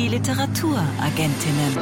Literaturagentinnen.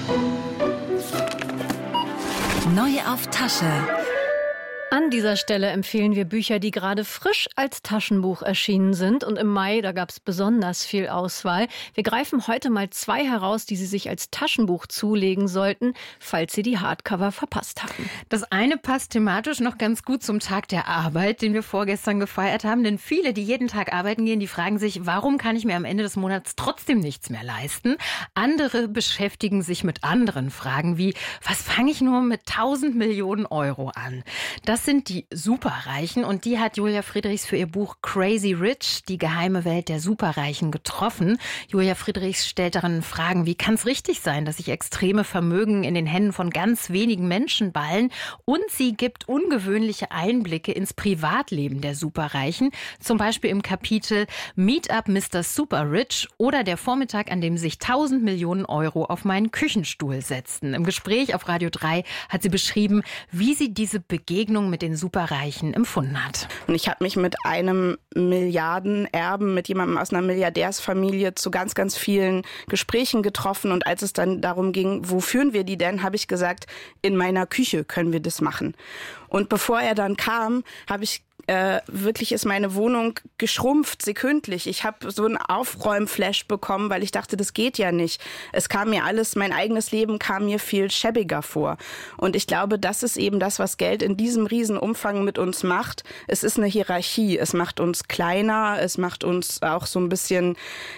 Neu auf Tasche. An dieser Stelle empfehlen wir Bücher, die gerade frisch als Taschenbuch erschienen sind. Und im Mai, da gab es besonders viel Auswahl. Wir greifen heute mal 2 heraus, die Sie sich als Taschenbuch zulegen sollten, falls Sie die Hardcover verpasst haben. Das eine passt thematisch noch ganz gut zum Tag der Arbeit, den wir vorgestern gefeiert haben. Denn viele, die jeden Tag arbeiten gehen, die fragen sich, warum kann ich mir am Ende des Monats trotzdem nichts mehr leisten? Andere beschäftigen sich mit anderen Fragen wie, was fange ich nur mit 1000 Millionen Euro an? Das sind die Superreichen und die hat Julia Friedrichs für ihr Buch Crazy Rich, die geheime Welt der Superreichen, getroffen. Julia Friedrichs stellt darin Fragen, wie kann es richtig sein, dass sich extreme Vermögen in den Händen von ganz wenigen Menschen ballen? Und sie gibt ungewöhnliche Einblicke ins Privatleben der Superreichen, zum Beispiel im Kapitel Meet Up Mr. Super Rich oder der Vormittag, an dem sich 1000 Millionen Euro auf meinen Küchenstuhl setzten. Im Gespräch auf Radio 3 hat sie beschrieben, wie sie diese Begegnung mit den Superreichen empfunden hat. Und ich habe mich mit einem Milliardenerben, mit jemandem aus einer Milliardärsfamilie zu ganz, ganz vielen Gesprächen getroffen. Und als es dann darum ging, wo führen wir die denn, habe ich gesagt, in meiner Küche können wir das machen. Und bevor er dann kam, habe ich wirklich ist meine Wohnung geschrumpft, sekündlich. Ich habe so einen Aufräumflash bekommen, weil ich dachte, das geht ja nicht. Es kam mir alles, mein eigenes Leben kam mir viel schäbiger vor. Und ich glaube, das ist eben das, was Geld in diesem Riesenumfang mit uns macht. Es ist eine Hierarchie. Es macht uns kleiner, es macht uns auch so ein bisschen,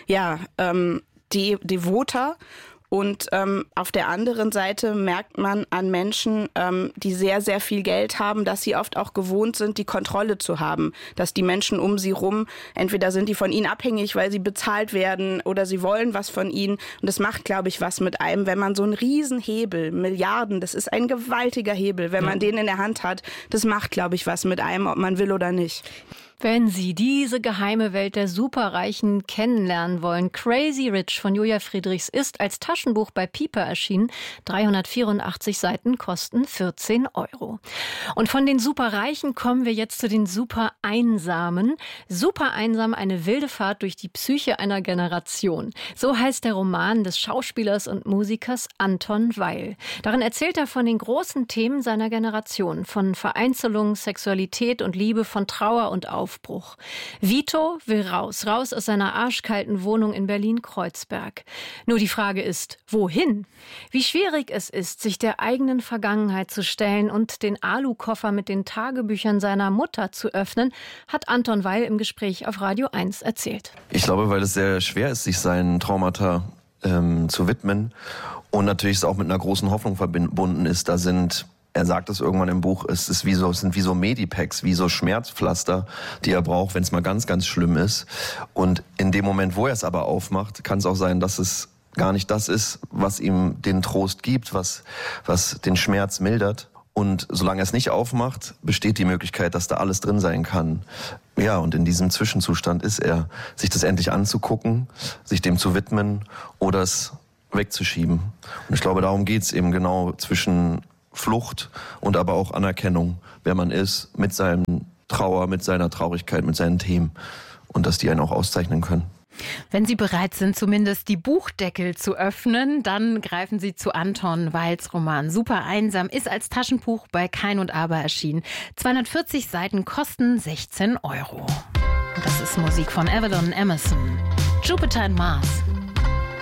devoter. Und auf der anderen Seite merkt man an Menschen, die sehr, sehr viel Geld haben, dass sie oft auch gewohnt sind, die Kontrolle zu haben. Dass die Menschen um sie rum, entweder sind die von ihnen abhängig, weil sie bezahlt werden oder sie wollen was von ihnen. Und das macht, glaube ich, was mit einem, wenn man so einen Riesenhebel, Milliarden, das ist ein gewaltiger Hebel, wenn man den in der Hand hat. Das macht, glaube ich, was mit einem, ob man will oder nicht. Wenn Sie diese geheime Welt der Superreichen kennenlernen wollen, Crazy Rich von Julia Friedrichs ist als Taschenbuch bei Piper erschienen. 384 Seiten kosten 14 €. Und von den Superreichen kommen wir jetzt zu den Supereinsamen. Supereinsam, eine wilde Fahrt durch die Psyche einer Generation. So heißt der Roman des Schauspielers und Musikers Anton Weil. Darin erzählt er von den großen Themen seiner Generation, von Vereinzelung, Sexualität und Liebe, von Trauer und Aufbruch. Vito will raus aus seiner arschkalten Wohnung in Berlin-Kreuzberg. Nur die Frage ist, wohin? Wie schwierig es ist, sich der eigenen Vergangenheit zu stellen und den Alukoffer mit den Tagebüchern seiner Mutter zu öffnen, hat Anton Weil im Gespräch auf Radio 1 erzählt. Ich glaube, weil es sehr schwer ist, sich seinen Traumata zu widmen und natürlich es auch mit einer großen Hoffnung verbunden ist. Er sagt es irgendwann im Buch, es sind wie so Medipacks, wie so Schmerzpflaster, die er braucht, wenn es mal ganz, ganz schlimm ist. Und in dem Moment, wo er es aber aufmacht, kann es auch sein, dass es gar nicht das ist, was ihm den Trost gibt, was den Schmerz mildert. Und solange er es nicht aufmacht, besteht die Möglichkeit, dass da alles drin sein kann. Ja, und in diesem Zwischenzustand ist er, sich das endlich anzugucken, sich dem zu widmen oder es wegzuschieben. Und ich glaube, darum geht's eben genau zwischen Flucht und aber auch Anerkennung, wer man ist, mit seinem Trauer, mit seiner Traurigkeit, mit seinen Themen und dass die einen auch auszeichnen können. Wenn Sie bereit sind, zumindest die Buchdeckel zu öffnen, dann greifen Sie zu Anton Weils Roman Supereinsam, ist als Taschenbuch bei Kein und Aber erschienen. 240 Seiten kosten 16 €. Und das ist Musik von Avalon Emerson. Jupiter and Mars.